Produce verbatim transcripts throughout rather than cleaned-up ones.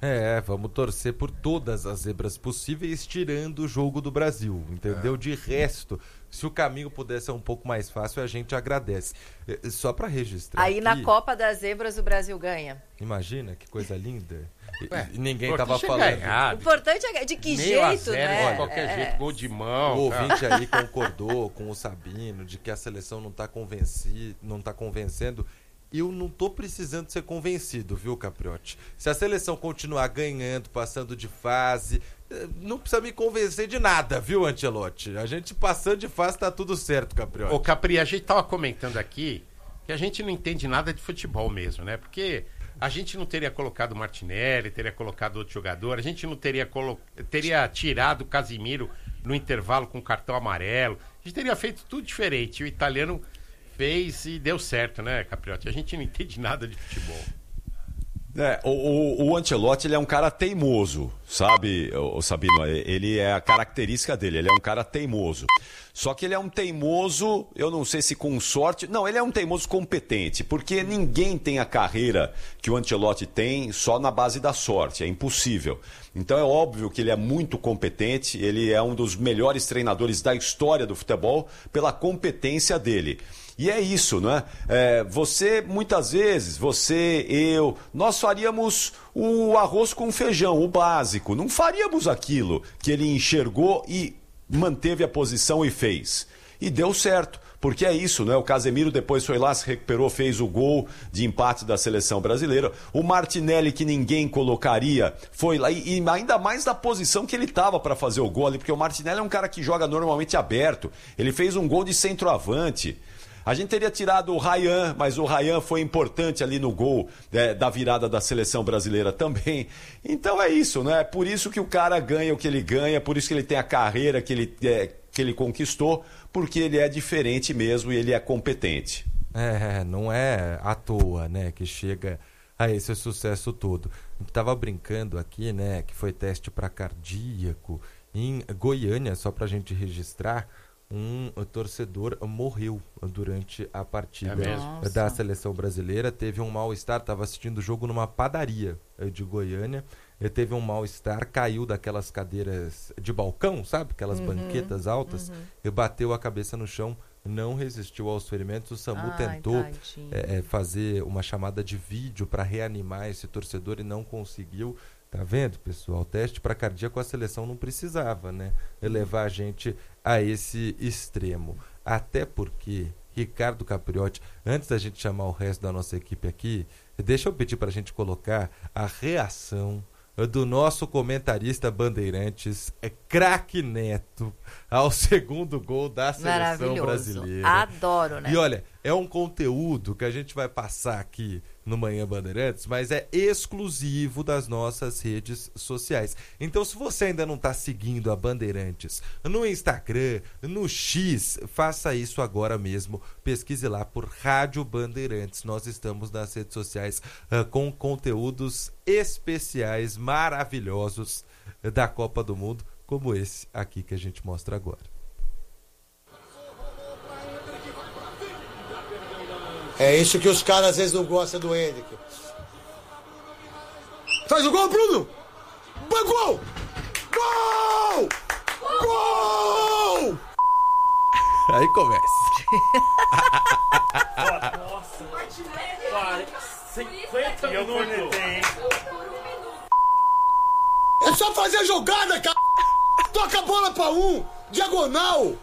É, vamos torcer por todas as zebras possíveis, tirando o jogo do Brasil, entendeu? É. De resto, se o caminho puder ser um pouco mais fácil, a gente agradece. Só para registrar Aí aqui, na Copa das Zebras o Brasil ganha. Imagina, que coisa linda. Ué, e ninguém tava falando. O importante é de que jeito, zero, né? De qualquer é. jeito, gol de mão. O ouvinte aí concordou com o Sabino de que a seleção não tá, convenci... não tá convencendo. Eu não tô precisando ser convencido, viu, Capriotti? Se a seleção continuar ganhando, passando de fase, não precisa me convencer de nada, viu, Ancelotti? A gente passando de fase tá tudo certo, Capriotti. Ô, Capri, a gente tava comentando aqui que a gente não entende nada de futebol mesmo, né? Porque a gente não teria colocado o Martinelli, teria colocado outro jogador, a gente não teria, colo... teria tirado o Casimiro no intervalo com cartão amarelo, a gente teria feito tudo diferente. O italiano fez e deu certo, né, Capriotti? A gente não entende nada de futebol. É, o, o, o Ancelotti, ele é um cara teimoso, sabe, o Sabino? Ele é a característica dele, ele é um cara teimoso. Só que ele é um teimoso, eu não sei se com sorte... Não, ele é um teimoso competente, porque ninguém tem a carreira que o Ancelotti tem só na base da sorte, é impossível. Então é óbvio que ele é muito competente, ele é um dos melhores treinadores da história do futebol pela competência dele. E é isso, não é? é? Você, muitas vezes, você, eu, nós faríamos o arroz com feijão, o básico. Não faríamos aquilo que ele enxergou e manteve a posição e fez. E deu certo, porque é isso, não é? O Casemiro depois foi lá, se recuperou, fez o gol de empate da seleção brasileira. O Martinelli, que ninguém colocaria, foi lá, e, e ainda mais da posição que ele estava para fazer o gol ali, porque o Martinelli é um cara que joga normalmente aberto. Ele fez um gol de centroavante. A gente teria tirado o Ryan, mas o Ryan foi importante ali no gol é, da virada da seleção brasileira também. Então é isso, né? É por isso que o cara ganha o que ele ganha, por isso que ele tem a carreira que ele, é, que ele conquistou, porque ele é diferente mesmo e ele é competente. É, não é à toa, né, que chega a esse sucesso todo. Tava brincando aqui, né, que foi teste para cardíaco em Goiânia, só pra gente registrar. Um torcedor morreu durante a partida é da seleção brasileira. Teve um mal-estar, estava assistindo o jogo numa padaria de Goiânia. Ele teve um mal-estar, caiu daquelas cadeiras de balcão, sabe? Aquelas uhum, banquetas altas, uhum. E bateu a cabeça no chão, não resistiu aos ferimentos. O SAMU Ai, tentou é, fazer uma chamada de vídeo para reanimar esse torcedor e não conseguiu. Tá vendo, pessoal? O teste para cardíaco a seleção não precisava, né? Levar a gente a esse extremo. Até porque, Ricardo Capriotti, antes da gente chamar o resto da nossa equipe aqui, deixa eu pedir para a gente colocar a reação do nosso comentarista Bandeirantes, é craque Neto, ao segundo gol da seleção brasileira. Adoro, né? E olha, é um conteúdo que a gente vai passar aqui no Manhã Bandeirantes, mas é exclusivo das nossas redes sociais. Então, se você ainda não está seguindo a Bandeirantes no Instagram, no X, faça isso agora mesmo. Pesquise lá por Rádio Bandeirantes. Nós estamos nas redes sociais uh, com conteúdos especiais, maravilhosos da Copa do Mundo, como esse aqui que a gente mostra agora. É isso que os caras às vezes não gostam do Henrique. Faz o gol, Bruno! Gol! Gol! Gol! Aí começa. Nossa, cinquenta eu não cornetei. É só fazer a jogada, cara! Toca a bola pra um! Diagonal!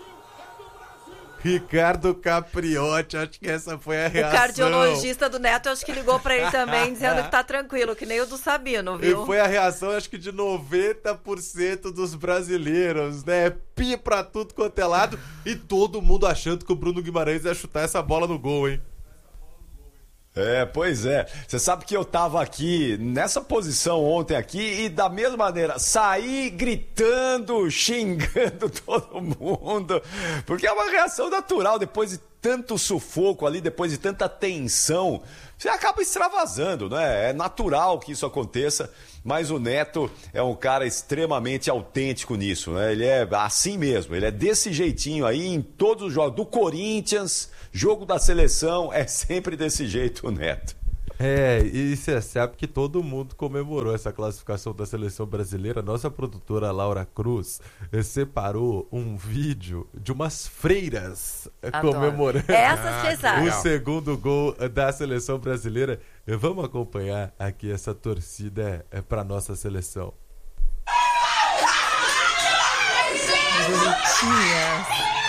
Ricardo Capriotti, acho que essa foi a reação. O cardiologista do Neto, acho que ligou pra ele também, dizendo que tá tranquilo, que nem o do Sabino, viu? E foi a reação, acho que de noventa por cento dos brasileiros, né? Pia pra tudo quanto é lado, e todo mundo achando que o Bruno Guimarães ia chutar essa bola no gol, hein? É, pois é. Você sabe que eu tava aqui nessa posição ontem aqui e da mesma maneira saí gritando, xingando todo mundo, porque é uma reação natural depois de tanto sufoco ali, depois de tanta tensão, você acaba extravasando, né? É natural que isso aconteça, mas o Neto é um cara extremamente autêntico nisso, né? Ele é assim mesmo, ele é desse jeitinho aí em todos os jogos, do Corinthians, jogo da seleção, é sempre desse jeito o Neto. É, e você sabe que todo mundo comemorou essa classificação da seleção brasileira. Nossa produtora Laura Cruz eh, separou um vídeo de umas freiras eh, Adoro. comemorando Essas que sabem. o segundo gol eh, da seleção brasileira. Eh, Vamos acompanhar aqui essa torcida eh, para nossa seleção. Bonitinha.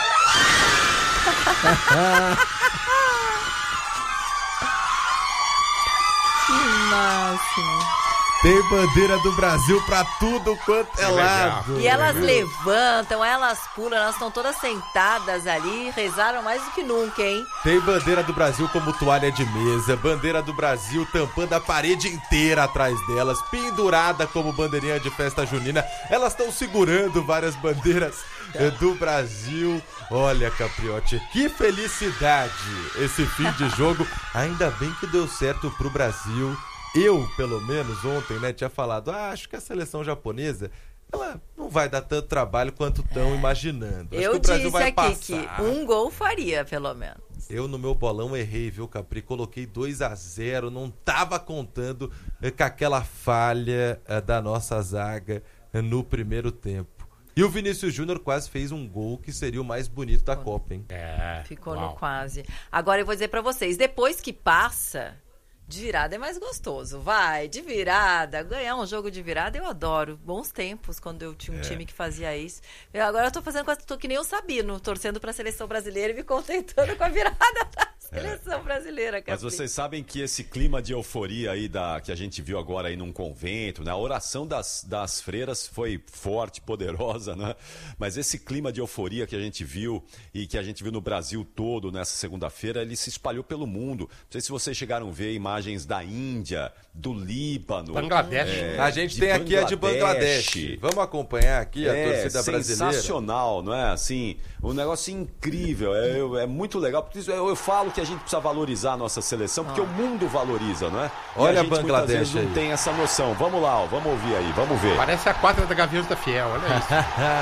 Que máximo. Tem bandeira do Brasil pra tudo quanto é legal. lado. E elas viu? levantam, elas pulam, elas estão todas sentadas ali, rezaram mais do que nunca, hein? Tem bandeira do Brasil como toalha de mesa, bandeira do Brasil tampando a parede inteira atrás delas, pendurada como bandeirinha de festa junina. Elas estão segurando várias bandeiras eh, do Brasil. Olha, Capriotti, que felicidade esse fim de jogo. Ainda bem que deu certo pro Brasil. Eu, pelo menos, ontem, né, tinha falado, ah, acho que a seleção japonesa, ela não vai dar tanto trabalho quanto estão imaginando. Acho Eu que o Brasil disse vai aqui passar. que um gol faria, pelo menos. Eu no meu bolão errei, viu, Capri? Coloquei dois a zero, não tava contando eh, com aquela falha eh, da nossa zaga eh, no primeiro tempo. E o Vinícius Júnior quase fez um gol que seria o mais bonito da Copa, hein? É, Ficou uau. no quase. Agora eu vou dizer pra vocês, depois que passa, de virada é mais gostoso. Vai, de virada, ganhar um jogo de virada eu adoro. Bons tempos, quando eu tinha um É. time que fazia isso. Eu, agora eu tô fazendo quase tô que nem o Sabino, torcendo pra seleção brasileira e me contentando com a virada da seleção brasileira, Capri. Mas vocês sabem que esse clima de euforia aí da, que a gente viu agora aí num convento, né? A oração das, das freiras foi forte, poderosa, né? Mas esse clima de euforia que a gente viu e que a gente viu no Brasil todo nessa segunda-feira, ele se espalhou pelo mundo. Não sei se vocês chegaram a ver imagens da Índia, do Líbano. Bangladesh. é, A gente de tem aqui a de Bangladesh. Vamos acompanhar aqui a É, torcida brasileira. sensacional, não é? Assim, um negócio incrível, é, é muito legal. Porque isso- eu, eu falo que a gente precisa valorizar a nossa seleção, porque o mundo valoriza, não é? E Olha a gente Bangladesh muitas vezes não aí. tem essa noção. Vamos lá, ó, vamos ouvir aí, vamos ver. Parece a quadra da Gaviões Fiel, olha isso.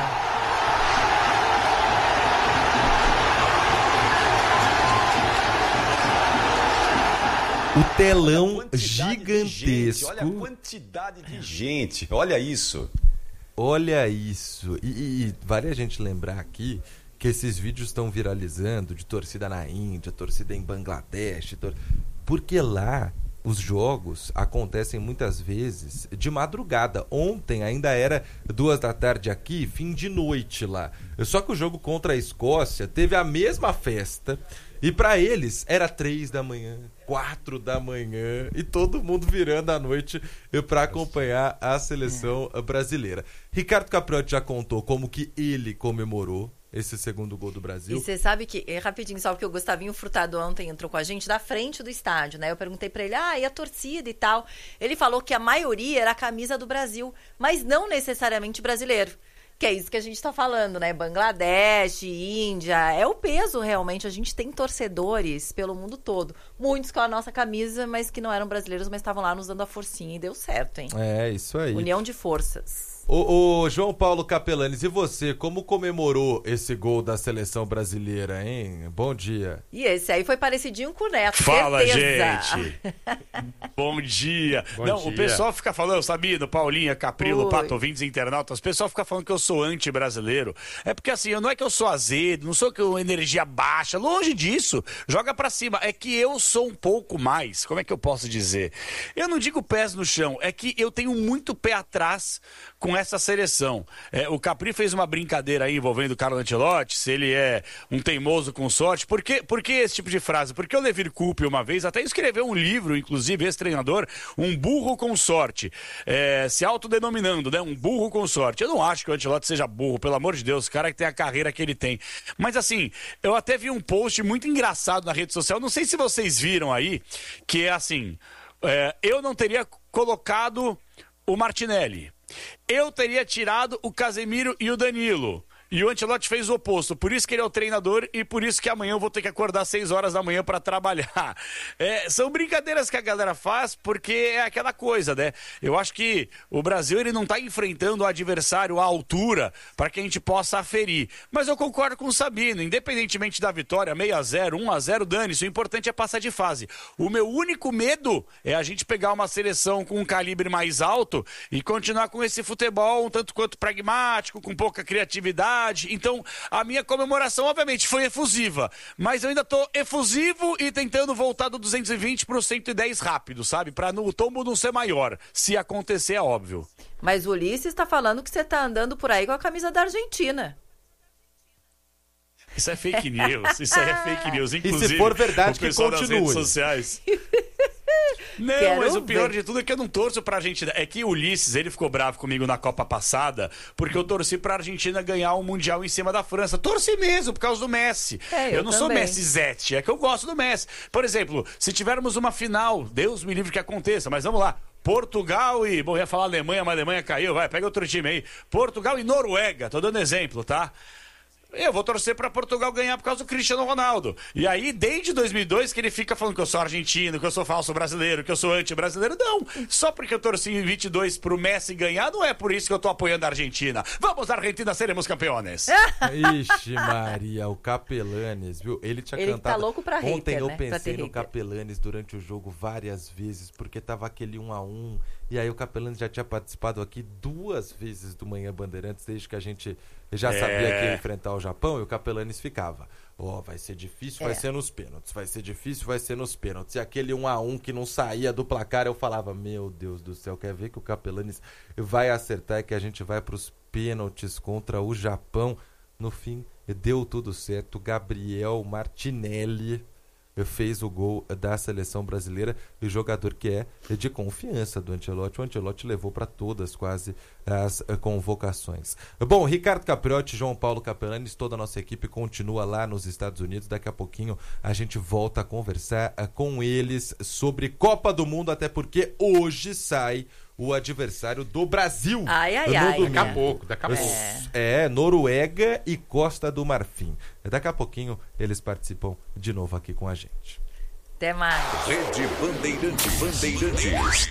O telão Olha a quantidade de gente, gigantesco. olha a quantidade de gente, olha isso. Olha isso. E, e- e vale a gente lembrar aqui que esses vídeos estão viralizando de torcida na Índia, torcida em Bangladesh, tor- porque lá os jogos acontecem muitas vezes de madrugada. Ontem ainda era duas da tarde aqui, fim de noite lá. Só que o jogo contra a Escócia teve a mesma festa e para eles era três da manhã, quatro da manhã e todo mundo virando à noite para acompanhar a seleção brasileira. Ricardo Capriotti já contou como que ele comemorou esse segundo gol do E Brasil. você sabe que, é rapidinho, só porque o Gustavinho Furtado ontem entrou com a gente da frente do estádio, né? Eu perguntei pra ele, ah, e a torcida e tal? Ele falou que a maioria era a camisa do Brasil, mas não necessariamente brasileiro. Que é isso que a gente tá falando, né? Bangladesh, Índia, é o peso realmente. A gente tem torcedores pelo mundo todo. Muitos com a nossa camisa, mas que não eram brasileiros, mas estavam lá nos dando a forcinha e deu certo, hein? É, isso aí. União de forças. Ô, ô, João Paulo Capelanes, e você, como comemorou esse gol da seleção brasileira, hein? Bom dia. E esse aí foi parecidinho com o Neto, Fala, certeza. gente! Bom dia! Bom Não, dia. o pessoal fica falando, Sabino, Paulinha, Caprilo, Oi. Pato, ouvintes e internautas, o pessoal fica falando que eu sou anti-brasileiro. É porque assim, não é que eu sou azedo, não sou que eu energia baixa, longe disso. Joga pra cima. É que eu sou um pouco mais, como é que eu posso dizer? Eu não digo pés no chão, é que eu tenho muito pé atrás com essa seleção. É, o Capri fez uma brincadeira aí envolvendo o Carlo Ancelotti, se ele é um teimoso com sorte. Por que, por que esse tipo de frase? Porque o Levir Coupe, uma vez, até escreveu um livro, inclusive, esse treinador, um burro com sorte, é, se autodenominando, né? Um burro com sorte. Eu não acho que o Ancelotti seja burro, pelo amor de Deus, o cara que tem a carreira que ele tem. Mas assim, eu até vi um post muito engraçado na rede social, não sei se vocês viram aí, que é assim, é, eu não teria colocado o Martinelli. Eu teria tirado o Casemiro e o Danilo. E o Ancelotti fez o oposto. Por isso que ele é o treinador e por isso que amanhã eu vou ter que acordar às seis horas da manhã para trabalhar. É, são brincadeiras que a galera faz porque é aquela coisa, né? Eu acho que o Brasil ele não está enfrentando o adversário à altura para que a gente possa aferir. Mas eu concordo com o Sabino. Independentemente da vitória, seis a zero, um a zero, dane-se. O importante é passar de fase. O meu único medo é a gente pegar uma seleção com um calibre mais alto e continuar com esse futebol um tanto quanto pragmático, com pouca criatividade. Então, a minha comemoração, obviamente, foi efusiva. Mas eu ainda tô efusivo e tentando voltar do duzentos e vinte pro cento e dez rápido, sabe? Pra no, o tombo não ser maior. Se acontecer, é óbvio. Mas o Ulisses está falando que você tá andando por aí com a camisa da Argentina. Isso é fake news. Isso aí é fake news. Inclusive, e se for verdade, o pessoal que continue. das redes sociais... Não, Quero mas o pior ver. de tudo é que eu não torço pra Argentina. É que o Ulisses, ele ficou bravo comigo na Copa passada, porque eu torci pra Argentina ganhar um Mundial em cima da França. Torci mesmo, por causa do Messi. É, eu eu não também. sou Messi Zete, é que eu gosto do Messi. Por exemplo, se tivermos uma final, Deus me livre que aconteça, mas vamos lá. Portugal e... Bom, eu ia falar Alemanha, mas a Alemanha caiu. Vai, pega outro time aí. Portugal e Noruega, tô dando exemplo, tá? Eu vou torcer pra Portugal ganhar por causa do Cristiano Ronaldo. E aí, desde dois mil e dois, que ele fica falando que eu sou argentino, que eu sou falso brasileiro, que eu sou anti-brasileiro. Não, só porque eu torci em vinte e dois pro Messi ganhar, não é por isso que eu tô apoiando a Argentina. Vamos, Argentina, seremos campeões. Ixi, Maria, o Capelanes, viu? Ele tinha Ele cantado... tá louco pra Ontem hater, eu né? Pra pensei ter no hater. Capelanes durante o jogo várias vezes, porque tava aquele um a um, e aí o Capelanes já tinha participado aqui duas vezes do Manhã Bandeirantes, desde que a gente já É. sabia que ia enfrentar o Japão, e o Capelanes ficava. Ó, oh, vai ser difícil, vai É. ser nos pênaltis, vai ser difícil, vai ser nos pênaltis. E aquele um a um que não saía do placar, eu falava, meu Deus do céu, quer ver que o Capelanes vai acertar e que a gente vai pros pênaltis contra o Japão. No fim, deu tudo certo. Gabriel Martinelli fez o gol da seleção brasileira, e jogador que é de confiança do Ancelotti. O Ancelotti levou para todas quase as convocações. Bom, Ricardo Capriotti, João Paulo Capelanes, toda a nossa equipe continua lá nos Estados Unidos. Daqui a pouquinho a gente volta a conversar com eles sobre Copa do Mundo, até porque hoje sai o adversário do Brasil. Ai, ai, no ai. domingo. Daqui a pouco, daqui a pouco. É. é, Noruega e Costa do Marfim. Daqui a pouquinho eles participam de novo aqui com a gente. Até mais. Rede Bandeirantes. Bandeirantes.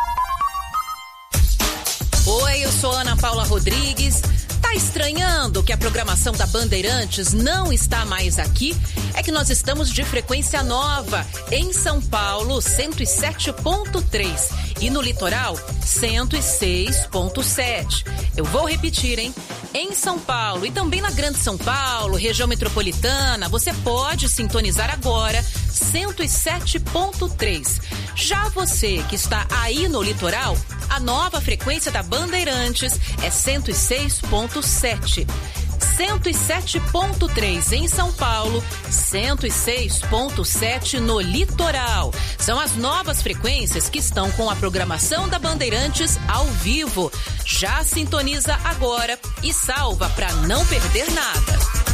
Oi, eu sou Ana Paula Rodrigues. Tá estranhando que a programação da Bandeirantes não está mais aqui? É que nós estamos de frequência nova em São Paulo, cento e sete ponto três, e no litoral, cento e seis ponto sete. Eu vou repetir, hein? Em São Paulo e também na Grande São Paulo, região metropolitana, você pode sintonizar agora cento e sete ponto três. Já você que está aí no litoral, a nova frequência da Bandeirantes é cento e seis ponto sete. cento e sete ponto três em São Paulo, cento e seis ponto sete no litoral. São as novas frequências que estão com a programação da Bandeirantes ao vivo. Já sintoniza agora e salva para não perder nada.